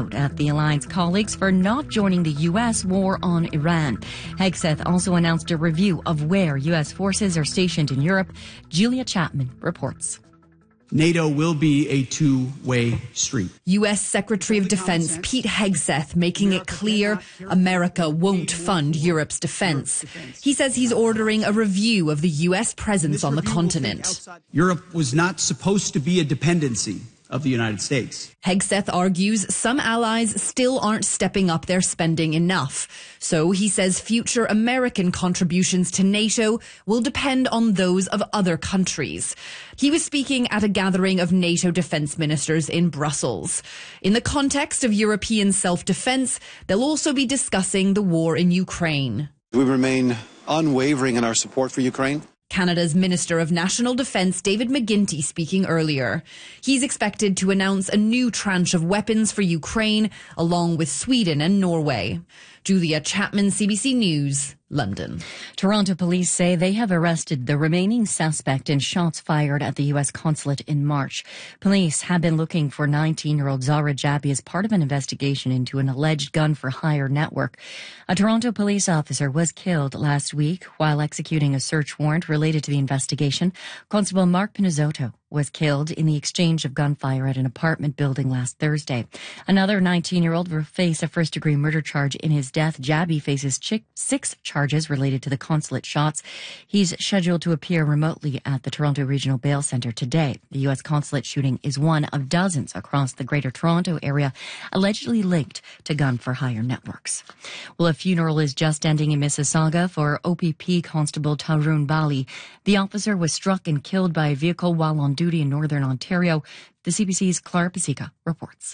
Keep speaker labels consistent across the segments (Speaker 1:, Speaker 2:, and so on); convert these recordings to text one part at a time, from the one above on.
Speaker 1: out at the alliance colleagues for not joining the U.S. war on Iran. Hegseth also announced a review of where U.S. forces are stationed in Europe. Julia Chapman reports.
Speaker 2: NATO will be a two-way street.
Speaker 3: U.S. Secretary of Defense Pete Hegseth making it clear America won't fund Europe's defense. He says he's ordering a review of the U.S. presence on the continent.
Speaker 2: Europe was not supposed to be a dependency of the United States.
Speaker 3: Hegseth argues some allies still aren't stepping up their spending enough. So he says future American contributions to NATO will depend on those of other countries. He was speaking at a gathering of NATO defense ministers in Brussels. In the context of European self-defense, they'll also be discussing the war in Ukraine.
Speaker 4: We remain unwavering in our support for Ukraine.
Speaker 3: Canada's Minister of National Defence, David McGuinty, speaking earlier. He's expected to announce a new tranche of weapons for Ukraine, along with Sweden and Norway. Julia Chapman, CBC News, London.
Speaker 1: Toronto police say they have arrested the remaining suspect in shots fired at the U.S. consulate in March. Police have been looking for 19-year-old Zahra Jabi as part of an investigation into an alleged gun-for-hire network. A Toronto police officer was killed last week while executing a search warrant related to the investigation. Constable Mark Pinizzotto was killed in the exchange of gunfire at an apartment building last Thursday. Another 19-year-old will face a first-degree murder charge in his death. Jabi faces 6 charges related to the consulate shots. He's scheduled to appear remotely at the Toronto Regional Bail Centre today. The U.S. consulate shooting is one of dozens across the Greater Toronto area allegedly linked to gun-for-hire networks. Well, a funeral is just ending in Mississauga for OPP Constable Tarun Bali. The officer was struck and killed by a vehicle while on duty in Northern Ontario. The CBC's Clara Pasica reports.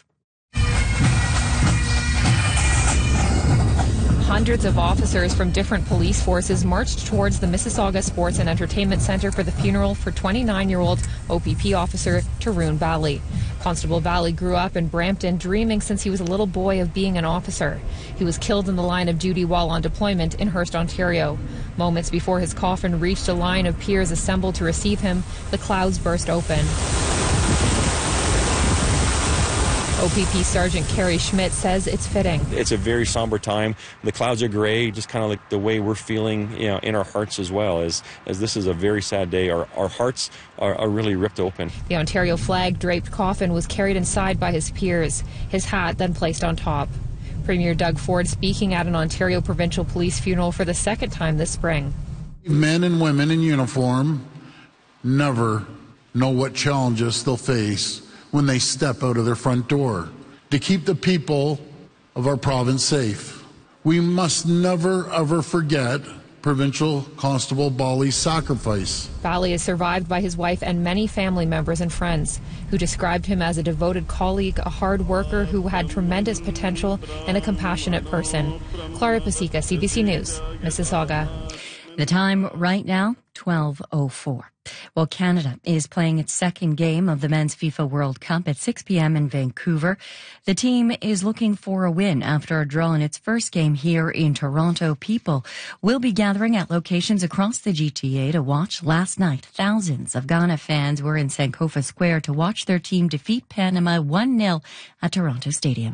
Speaker 5: Hundreds of officers from different police forces marched towards the Mississauga Sports and Entertainment Centre for the funeral for 29-year-old OPP officer Tarun Bali. Constable Bali grew up in Brampton, dreaming since he was a little boy of being an officer. He was killed in the line of duty while on deployment in Hearst, Ontario. Moments before his coffin reached a line of peers assembled to receive him, the clouds burst open. OPP Sergeant Kerry Schmidt says it's fitting.
Speaker 6: It's a very somber time. The clouds are gray, just kind of like the way we're feeling, in our hearts as well. As this is a very sad day, our hearts are really ripped open.
Speaker 5: The Ontario flag-draped coffin was carried inside by his peers, his hat then placed on top. Premier Doug Ford speaking at an Ontario Provincial Police funeral for the second time this spring.
Speaker 7: Men and women in uniform never know what challenges they'll face when they step out of their front door to keep the people of our province safe. We must never, ever forget Provincial Constable Bali's sacrifice.
Speaker 5: Bali is survived by his wife and many family members and friends who described him as a devoted colleague, a hard worker who had tremendous potential, and a compassionate person. Clara Pasica, CBC News, Mississauga.
Speaker 1: The time right now, 12:04. Well, Canada is playing its second game of the Men's FIFA World Cup at 6 p.m. in Vancouver. The team is looking for a win after a draw in its first game here in Toronto. People will be gathering at locations across the GTA to watch. Last night, thousands of Ghana fans were in Sankofa Square to watch their team defeat Panama 1-0 at Toronto Stadium.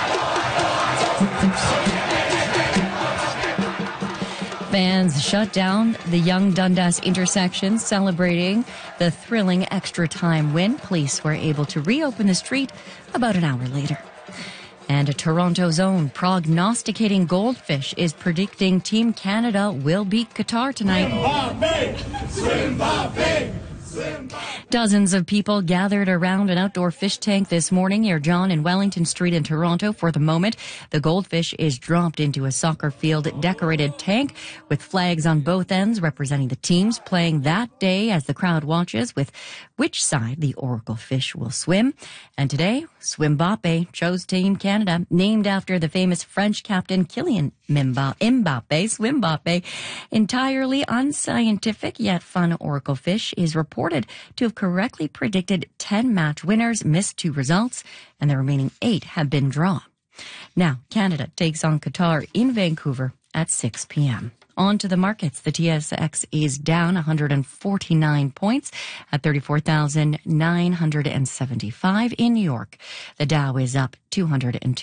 Speaker 1: Fans shut down the Yonge Dundas intersection, celebrating the thrilling extra time win. Police were able to reopen the street about an hour later. And a Toronto's own prognosticating Goldfish is predicting Team Canada will beat Qatar tonight. Zimbabwe! Dozens of people gathered around an outdoor fish tank this morning near John and Wellington Street in Toronto. For the moment, the Goldfish is dropped into a soccer field decorated tank with flags on both ends representing the teams playing that day as the crowd watches with which side the Oracle Fish will swim. And today, Swimbappe chose Team Canada, named after the famous French captain Kylian Mbappe. Entirely unscientific yet fun Oracle Fish is reported to have correctly predicted 10 match winners, missed 2 results, and the remaining 8 have been drawn. Now, Canada takes on Qatar in Vancouver at 6 p.m. On to the markets. The TSX is down 149 points at 34,975 in New York. The Dow is up 202.